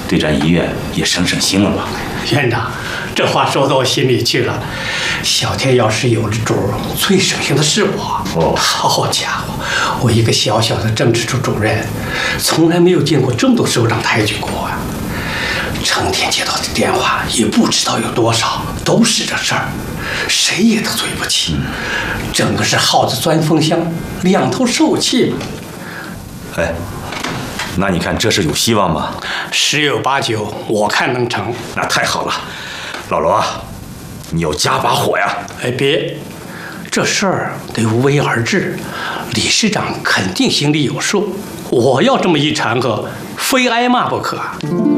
对咱医院也省省心了吧？ 院长，这话说到我心里去了。小天要是有了主，最省心的是我。 哦， 好家伙，我一个小小的政治处主任，从来没有见过这么多首长抬举过啊！成天接到的电话也不知道有多少，都是这事儿，谁也得罪不起。整个是耗子钻风箱，两头受气嘛。 哎，那你看这事有希望吗 ？10有8九，我看能成。 那太好了，老罗啊，你要加把火呀！ 哎，别，这事儿得无为而治，理事长肯定心里有数。我要这么一掺和，非挨骂不可。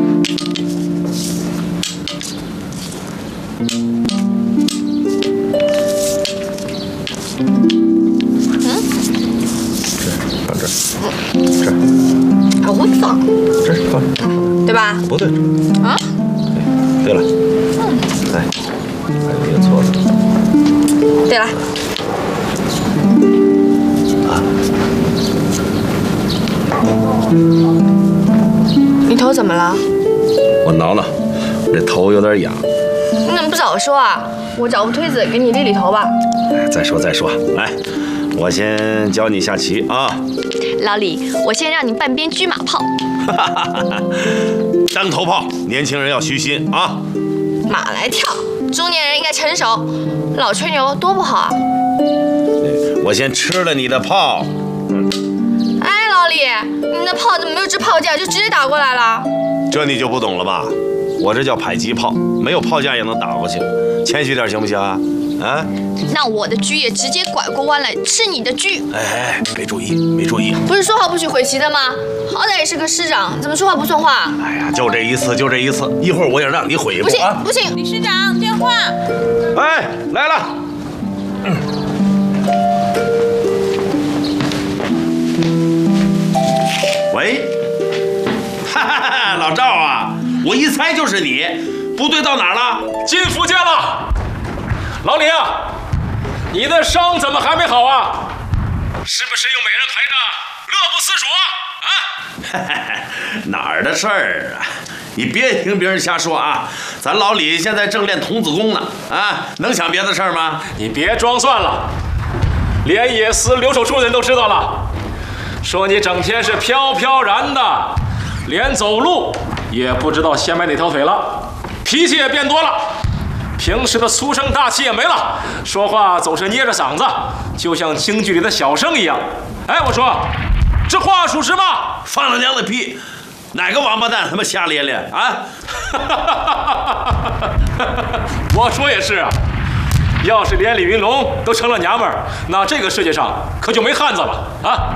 这啊，我放这儿放， 对吧？ 不对， 啊， 对了，哎，还有一个错的， 对了， 啊， 你头怎么了？ 我挠挠，这头有点痒。 你怎么不早说啊？我找个推子给你理理头吧。 哎，再说，来，我先教你下棋啊。 老李，我先让你半边车马炮。 当头炮，年轻人要虚心啊。 马来跳，中年人应该成熟，老吹牛多不好啊。 我先吃了你的炮。 哎，老李，你的炮怎么没有支炮架就直接打过来了？ 这你就不懂了吧？我这叫迫击炮，没有炮架也能打过去，谦虚点行不行啊？啊？ 那我的车也直接拐过弯来吃你的车。 哎，没注意。 不是说好不许回旗的吗？好歹也是个师长，怎么说话不算话？ 哎呀，就这一次，一会儿我也让你悔一步啊！ 不行， 理事长电话。 哎，来了。喂，哈哈，老赵啊，我一猜就是你，部队到哪儿了？ 进福建了。老李啊，你的伤怎么还没好啊？是不是又每人陪着乐不思蜀啊？ 哪儿的事儿啊？你别听别人瞎说啊！咱老李现在正练童子功呢，啊，能想别的事儿吗？ 你别装蒜了，连野司留守处的人都知道了，说你整天是飘飘然的，连走路也不知道先迈哪条腿了，脾气也变多了。平时的粗声大气也没了，说话总是捏着嗓子，就像京剧里的小生一样。哎，我说，这话属实吗？ 放了娘的屁！哪个王八蛋他妈瞎咧咧啊？ 我说也是啊，要是连李云龙都成了娘们儿，那这个世界上可就没汉子了啊！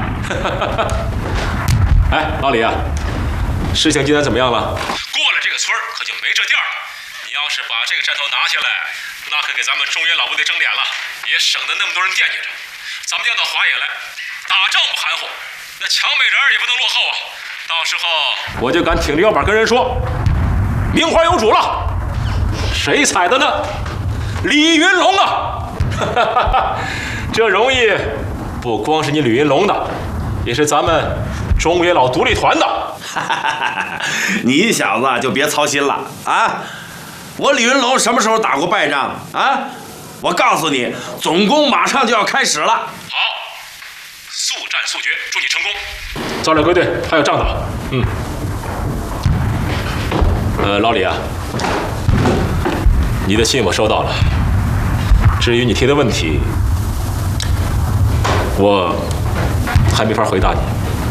哎，老李啊，事情进展怎么样了？过了这个村可就没这店了。你要是把这个站头拿下来，那可给咱们中原老部队争脸了，也省得那么多人惦记着。咱们要到华野来，打仗不含糊，那抢美人也不能落后啊！到时候我就敢挺着腰板跟人说，名花有主了。谁踩的呢？李云龙啊！这荣誉不光是你李云龙的，也是咱们中原老独立团的。 你小子就别操心了啊！我李云龙什么时候打过败仗啊？我告诉你，总攻马上就要开始了。 好，速战速决，祝你成功。招了归队，还有仗打。老李啊，你的信我收到了。至于你提的问题，我还没法回答你，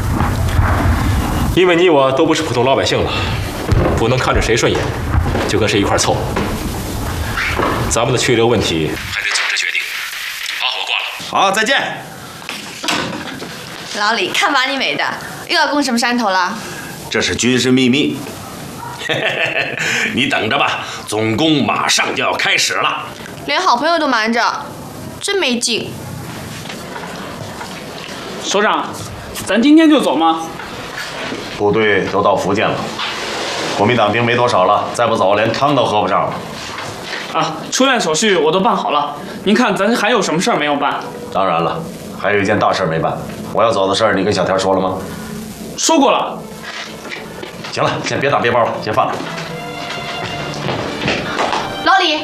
因为你我都不是普通老百姓了，不能看着谁顺眼就跟谁一块凑。咱们的去留问题还得组织决定。好，我挂了。 好，再见。 老李，看把你美的，又要攻什么山头了？ 这是军事秘密。你等着吧，总攻马上就要开始了。 连好朋友都瞒着，真没劲。 首长，咱今天就走吗？ 部队都到福建了，国民党兵没多少了，再不走连汤都喝不上了。 啊，出院手续我都办好了，您看咱还有什么事儿没有办？ 当然了，还有一件大事没办。我要走的事儿，你跟小田说了吗？ 说过了。 行了，先别打背包了，先放着。 老李，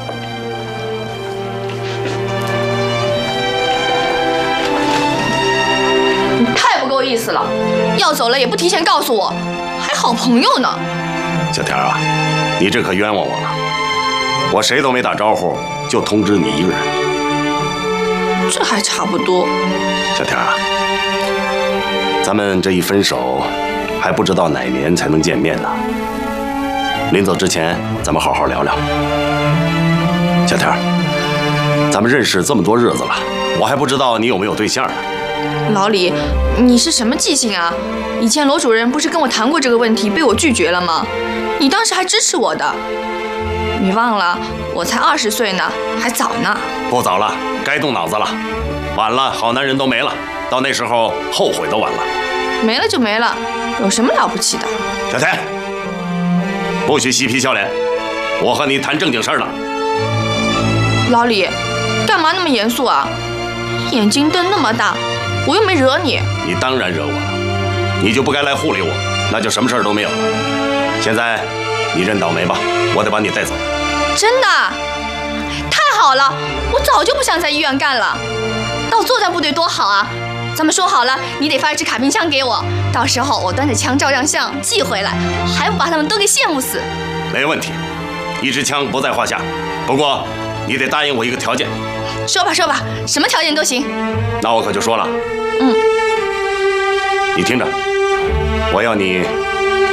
你太不够意思了，要走了也不提前告诉我，还好朋友呢。 小田啊，你这可冤枉我了，我谁都没打招呼，就通知你一个人。 这还差不多。 小田啊，咱们这一分手，还不知道哪年才能见面呢。临走之前，咱们好好聊聊。小田，咱们认识这么多日子了，我还不知道你有没有对象呢。 老李，你是什么记性啊？以前罗主任不是跟我谈过这个问题，被我拒绝了吗？你当时还支持我的，你忘了？我才20岁呢，还早呢。 不早了，该动脑子了。晚了，好男人都没了，到那时候后悔都晚了。 没了就没了，有什么了不起的？ 小田，不许嬉皮笑脸，我和你谈正经事儿呢。 老李，干嘛那么严肃啊？眼睛瞪那么大，我又没惹你。 你当然惹我了，你就不该来护理我，那就什么事儿都没有了。现在你认倒霉吧，我得把你带走。 真的？太好了，我早就不想在医院干了。那我作战部队多好啊！咱们说好了，你得发一支卡宾枪给我，到时候我端着枪照张相寄回来，还不把他们都给羡慕死？ 没问题，一支枪不在话下。不过你得答应我一个条件。 说吧说吧，什么条件都行。 那我可就说了。你听着，我要你